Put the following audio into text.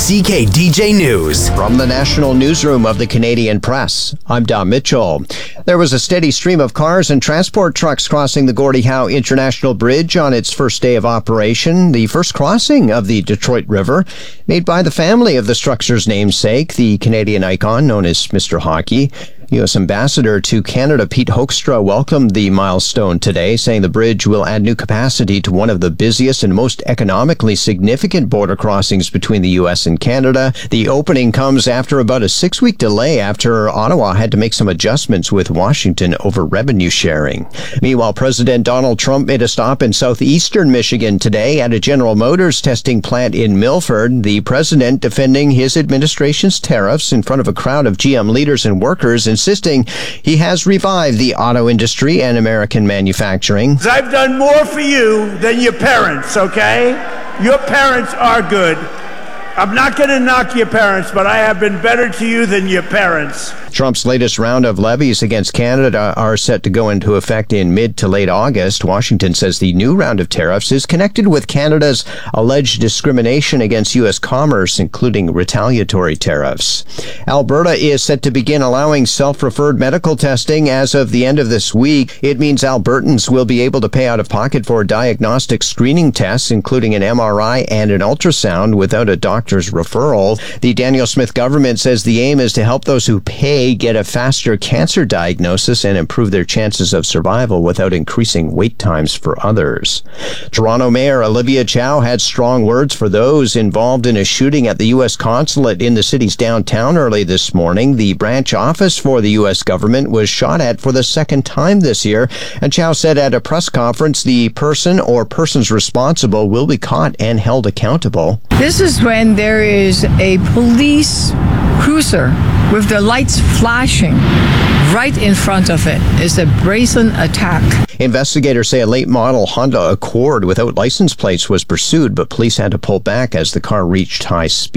CKDJ News. From the National Newsroom of the Canadian Press, I'm Dom Mitchell. There was a steady stream of cars and transport trucks crossing the Gordie Howe International Bridge on its first day of operation, the first crossing of the Detroit River, made by the family of the structure's namesake, the Canadian icon known as Mr. Hockey. U.S. Ambassador to Canada Pete Hoekstra welcomed the milestone today, saying the bridge will add new capacity to one of the busiest and most economically significant border crossings between the U.S. and Canada. The opening comes after about a 6-week delay after Ottawa had to make some adjustments with Washington over revenue sharing. Meanwhile, President Donald Trump made a stop in southeastern Michigan today at a General Motors testing plant in Milford. The president defending his administration's tariffs in front of a crowd of GM leaders and workers, insisting he has revived the auto industry and American manufacturing. I've done more for you than your parents, okay? Your parents are good. I'm not going to knock your parents, but I have been better to you than your parents. Trump's latest round of levies against Canada are set to go into effect in mid to late August. Washington says the new round of tariffs is connected with Canada's alleged discrimination against U.S. commerce, including retaliatory tariffs. Alberta is set to begin allowing self-referred medical testing as of the end of this week. It means Albertans will be able to pay out of pocket for diagnostic screening tests, including an MRI and an ultrasound, without a doctor's referral. The Daniel Smith government says the aim is to help those who pay get a faster cancer diagnosis and improve their chances of survival without increasing wait times for others. Toronto Mayor Olivia Chow had strong words for those involved in a shooting at the U.S. consulate in the city's downtown early this morning. The branch office for the U.S. government was shot at for the second time this year, and Chow said at a press conference the person or persons responsible will be caught and held accountable. This is when there is a police cruiser with the lights flashing right in front of it. It's a brazen attack. Investigators say a late model Honda Accord without license plates was pursued, but police had to pull back as the car reached high speed.